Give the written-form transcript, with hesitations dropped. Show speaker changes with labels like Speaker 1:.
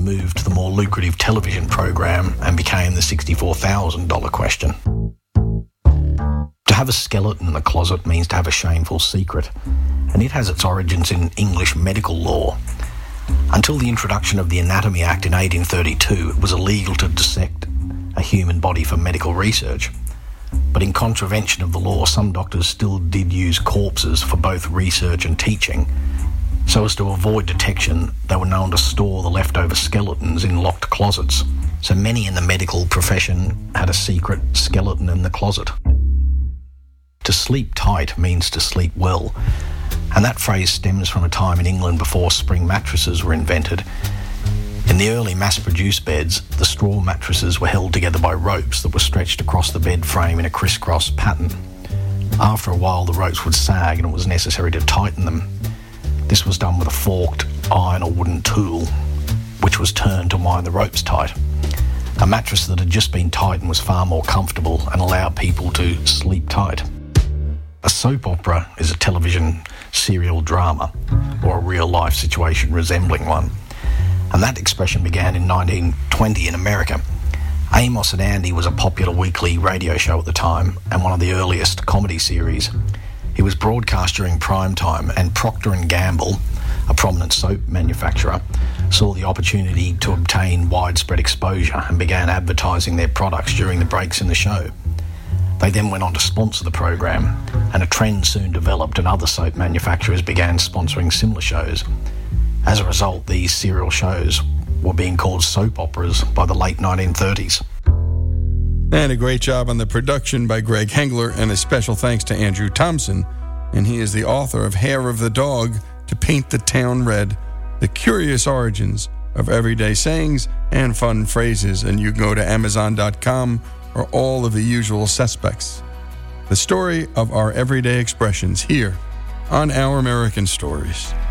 Speaker 1: moved to the more lucrative television program and became the $64,000 question. To have a skeleton in the closet means to have a shameful secret, and it has its origins in English medical law. Until the introduction of the Anatomy Act in 1832, it was illegal to dissect a human body for medical research. But in contravention of the law, some doctors still did use corpses for both research and teaching. So as to avoid detection, they were known to store the leftover skeletons in locked closets. So many in the medical profession had a secret skeleton in the closet. To sleep tight means to sleep well, and that phrase stems from a time in England before spring mattresses were invented. In the early mass-produced beds, the straw mattresses were held together by ropes that were stretched across the bed frame in a crisscross pattern. After a while, the ropes would sag and it was necessary to tighten them. This was done with a forked iron or wooden tool, which was turned to wind the ropes tight. A mattress that had just been tightened was far more comfortable and allowed people to sleep tight. A soap opera is a television serial drama, or a real-life situation resembling one. And that expression began in 1920 in America. Amos and Andy was a popular weekly radio show at the time and one of the earliest comedy series. It was broadcast during prime time, and Procter & Gamble, a prominent soap manufacturer, saw the opportunity to obtain widespread exposure and began advertising their products during the breaks in the show. They then went on to sponsor the program, and a trend soon developed and other soap manufacturers began sponsoring similar shows. As a result, these serial shows were being called soap operas by the late 1930s.
Speaker 2: And a great job on the production by Greg Hengler, and a special thanks to Andrew Thompson. And he is the author of Hair of the Dog to Paint the Town Red, The Curious Origins of Everyday Sayings and Fun Phrases. And you can go to Amazon.com or all of the usual suspects. The story of our everyday expressions here on Our American Stories.